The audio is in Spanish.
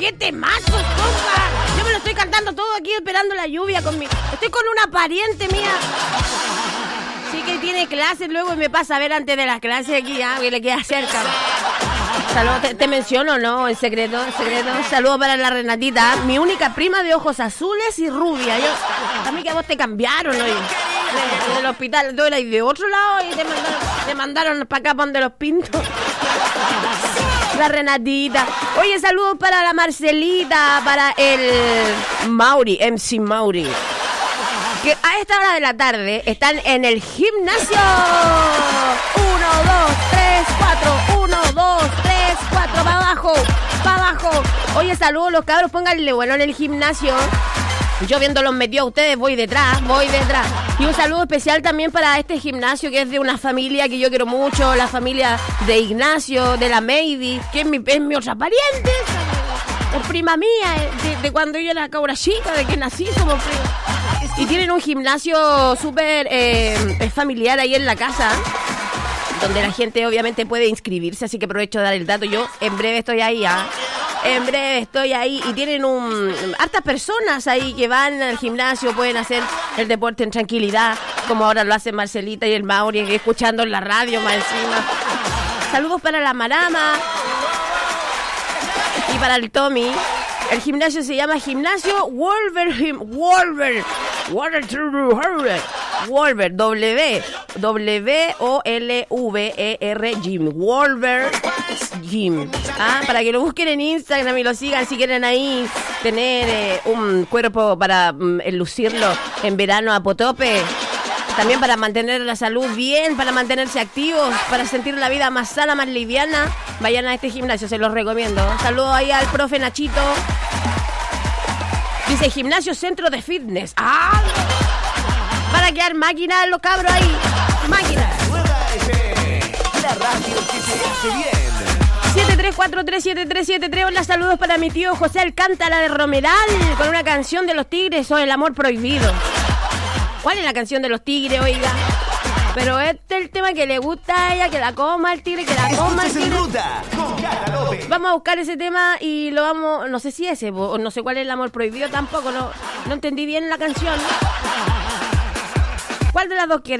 qué temazos, compa. Yo me lo estoy cantando todo aquí esperando la lluvia con mi... Estoy con una pariente mía. Sí que tiene clases luego y me pasa a ver antes de las clases aquí, que le queda cerca. Saludos, te menciono, ¿no? En secreto. Saludos para la Renatita, mi única prima de ojos azules y rubia. A mí que a vos te cambiaron hoy. Del hospital, tú eras de otro lado y te mandaron para acá, para donde los pintos. La Renatita. Oye, saludos para la Marcelita, para el Mauri, MC Mauri, que a esta hora de la tarde están en el gimnasio. 1, 2, 3, 4. 1, 2, 3, 4. Para abajo, para abajo. Oye, saludos los cabros, pónganle bueno en el gimnasio. Yo viéndolos metidos a ustedes, voy detrás. Y un saludo especial también para este gimnasio que es de una familia que yo quiero mucho, la familia de Ignacio, de la Maydi, que es mi otra pariente. Es prima mía, de cuando yo era cabra chica, de que nací somos primos. Y tienen un gimnasio súper familiar ahí en la casa, donde la gente obviamente puede inscribirse, así que aprovecho de dar el dato. Yo en breve estoy ahí, En breve estoy ahí y tienen hartas personas ahí que van al gimnasio, pueden hacer el deporte en tranquilidad, como ahora lo hacen Marcelita y el Mauri, escuchando en la radio más encima. Saludos para la Marama y para el Tommy. El gimnasio se llama Gimnasio Wolver, W-O-L-V-E-R, Gym, Wolver Gym. Para que lo busquen en Instagram y lo sigan si quieren ahí tener un cuerpo para lucirlo en verano a potope. También para mantener la salud bien, para mantenerse activos, para sentir la vida más sana, más liviana. Vayan a este gimnasio, se los recomiendo. Saludos ahí al profe Nachito. Dice Gimnasio Centro de Fitness. Para quedar máquinas los cabros ahí. Máquinas. La radio que se hace bien. 73437373. Hola, saludos para mi tío José Alcántara de Romeral con una canción de los Tigres o El Amor Prohibido. ¿Cuál es la canción de los Tigres, oiga? Pero este es el tema que le gusta a ella, que la coma el tigre, que la coma el tigre. Vamos a buscar ese tema y lo vamos, no sé si ese, o no sé cuál es El Amor Prohibido tampoco, no entendí bien la canción. ¿Cuál de las dos quieres?